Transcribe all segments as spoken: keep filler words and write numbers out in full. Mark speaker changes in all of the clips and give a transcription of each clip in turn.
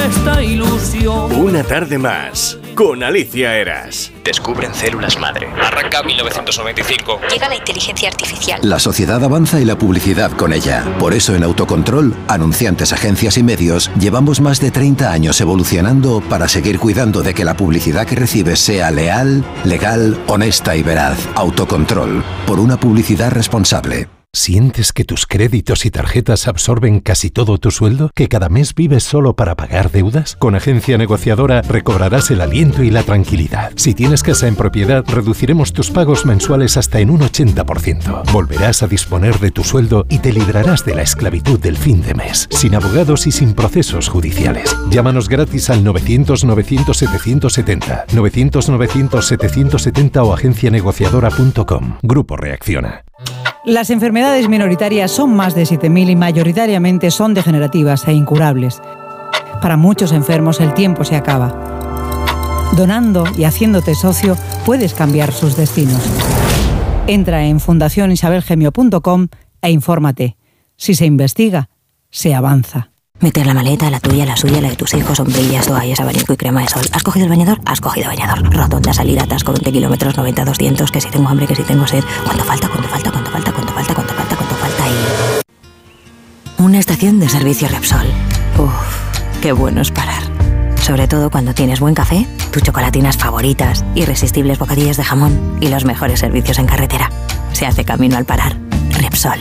Speaker 1: esta ilusión.
Speaker 2: Una tarde más, con Alicia Eras.
Speaker 3: Descubren células madre. Arranca mil novecientos noventa y cinco.
Speaker 4: Llega la inteligencia artificial.
Speaker 5: La sociedad avanza y la publicidad con ella. Por eso en Autocontrol, anunciantes, agencias y medios, llevamos más de treinta años evolucionando para seguir cuidando de que la publicidad que recibes sea leal, legal, honesta y veraz. Autocontrol, por una publicidad responsable.
Speaker 6: ¿Sientes que tus créditos y tarjetas absorben casi todo tu sueldo? ¿Que cada mes vives solo para pagar deudas? Con Agencia Negociadora recobrarás el aliento y la tranquilidad. Si tienes casa en propiedad, reduciremos tus pagos mensuales hasta en un ochenta por ciento. Volverás a disponer de tu sueldo y te librarás de la esclavitud del fin de mes, sin abogados y sin procesos judiciales. Llámanos gratis al novecientos novecientos setecientos setenta, novecientos novecientos setecientos setenta o agencia negociadora punto com. Grupo Reacciona.
Speaker 7: Las enfermedades minoritarias son más de siete mil y mayoritariamente son degenerativas e incurables. Para muchos enfermos el tiempo se acaba. Donando y haciéndote socio puedes cambiar sus destinos. Entra en fundación isabel gemio punto com e infórmate. Si se investiga, se avanza.
Speaker 4: Meter la maleta, la tuya, la suya, la de tus hijos, sombrillas, toallas, abanico y crema de sol. ¿Has cogido el bañador? Has cogido bañador. Rotonda, salida, atasco, veinte kilómetros, noventa, doscientos, que si tengo hambre, que si tengo sed. ¿Cuánto falta? ¿Cuánto falta? ¿Cuánto falta? ¿Cuánto falta? ¿Cuánto falta? ¿Cuánto falta? Y... una estación de servicio Repsol. Uff, qué bueno es parar. Sobre todo cuando tienes buen café, tus chocolatinas favoritas, irresistibles bocadillos de jamón y los mejores servicios en carretera. Se hace camino al parar. Repsol.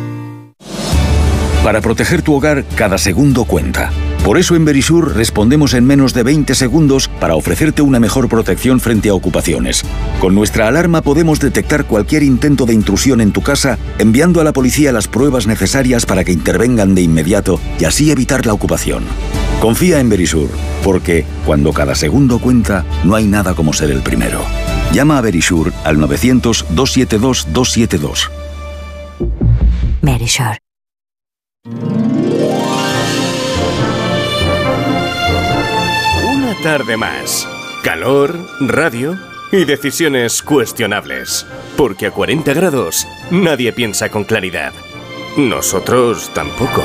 Speaker 8: Para proteger tu hogar, cada segundo cuenta. Por eso en Verisur respondemos en menos de veinte segundos para ofrecerte una mejor protección frente a ocupaciones. Con nuestra alarma podemos detectar cualquier intento de intrusión en tu casa, enviando a la policía las pruebas necesarias para que intervengan de inmediato y así evitar la ocupación. Confía en Verisur, porque cuando cada segundo cuenta, no hay nada como ser el primero. Llama a Verisur al novecientos, doscientos setenta y dos, doscientos setenta y dos.
Speaker 4: Verisur.
Speaker 2: Una tarde más. Calor, radio y decisiones cuestionables. Porque a cuarenta grados nadie piensa con claridad. Nosotros tampoco.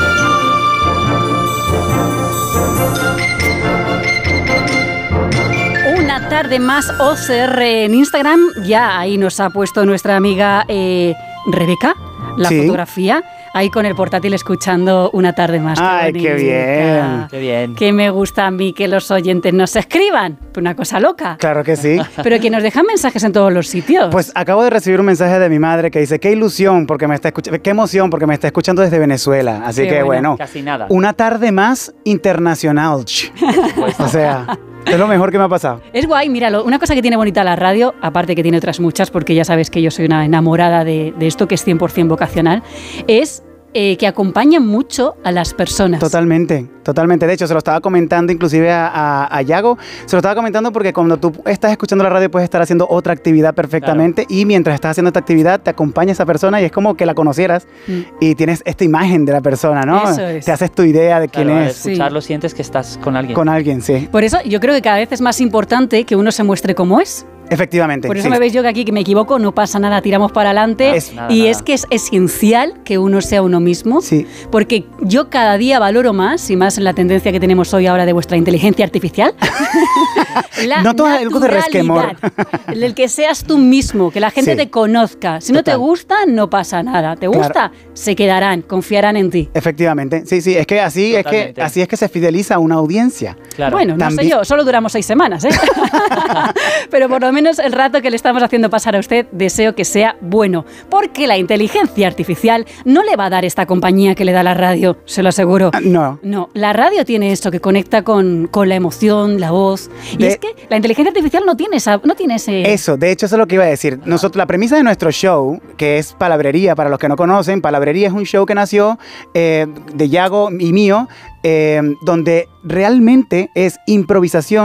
Speaker 9: Una tarde más O C R en Instagram. Ya ahí nos ha puesto nuestra amiga eh, Rebeca la sí. fotografía. Ahí con el portátil escuchando Una tarde más.
Speaker 10: Ay, qué, qué bien.
Speaker 9: Qué bien. Que me gusta a mí que los oyentes nos escriban. Una cosa loca.
Speaker 10: Claro que sí.
Speaker 9: Pero que nos dejan mensajes en todos los sitios.
Speaker 10: Pues acabo de recibir un mensaje de mi madre que dice, qué ilusión porque me está escuchando, qué emoción porque me está escuchando desde Venezuela. Así qué que bueno, bueno,
Speaker 11: casi nada.
Speaker 10: Una tarde más internacional. O sea... es lo mejor que me ha pasado.
Speaker 9: Es guay, míralo. Una cosa que tiene bonita la radio, aparte que tiene otras muchas, porque ya sabes que yo soy una enamorada de, de esto, que es cien por ciento vocacional, es eh, que acompaña mucho a las personas.
Speaker 10: Totalmente, totalmente. De hecho, se lo estaba comentando inclusive a, a, a Yago. Se lo estaba comentando porque cuando tú estás escuchando la radio puedes estar haciendo otra actividad perfectamente, claro. Y mientras estás haciendo esta actividad te acompaña esa persona y es como que la conocieras mm. y tienes esta imagen de la persona, ¿no?
Speaker 9: Eso es.
Speaker 10: Te haces tu idea de quién
Speaker 11: claro,
Speaker 10: es.
Speaker 11: Al escucharlo sí. Sientes que estás con alguien.
Speaker 10: Con alguien, sí.
Speaker 9: Por eso yo creo que cada vez es más importante que uno se muestre como es.
Speaker 10: Efectivamente.
Speaker 9: Por eso
Speaker 10: sí.
Speaker 9: me veis yo que aquí que me equivoco, no pasa nada, tiramos para adelante.
Speaker 10: Es,
Speaker 9: nada, y nada. Es que es esencial que uno sea uno mismo.
Speaker 10: Sí.
Speaker 9: Porque yo cada día valoro más, y más en la tendencia que tenemos hoy ahora de vuestra inteligencia artificial, la
Speaker 10: no todo algo de resquemor.
Speaker 9: El que seas tú mismo, que la gente sí. te conozca. Si Total. no te gusta, no pasa nada. ¿Te gusta? Claro. Se quedarán, confiarán en ti.
Speaker 10: Efectivamente. Sí, sí, es que así es que así es que se fideliza a una audiencia.
Speaker 9: Claro. Bueno, no También... sé yo, solo duramos seis semanas, ¿eh? Pero por lo menos el rato que le estamos haciendo pasar a usted, deseo que sea bueno. Porque la inteligencia artificial no le va a dar esta compañía que le da la radio, se lo aseguro.
Speaker 10: No.
Speaker 9: No, la radio tiene esto que conecta con, con la emoción, la voz. Y de... es que la inteligencia artificial no tiene, esa, no tiene ese...
Speaker 10: Eso, de hecho eso es lo que iba a decir. Nosotros, la premisa de nuestro show, que es Palabrería, para los que no conocen, Palabrería es un show que nació eh, de Yago y mío, eh, donde realmente es improvisación